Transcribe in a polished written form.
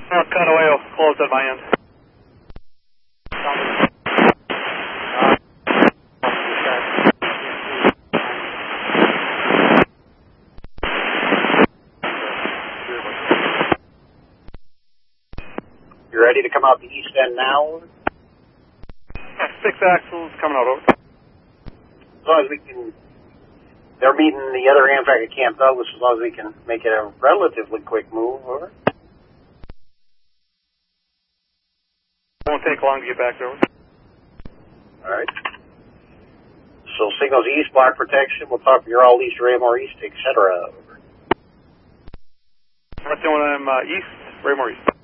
Cutaway will close at my end. You ready to come out the east end now? 6 axles coming out over. As long as we can, they're meeting the other Amtrak at Camp Douglas, as long as we can make it a relatively quick move, over. Won't take long to get back there. Alright. So signals east, block protection, we'll talk you're all east, Raymore east, etc. What's doing? I'm east, Raymore east.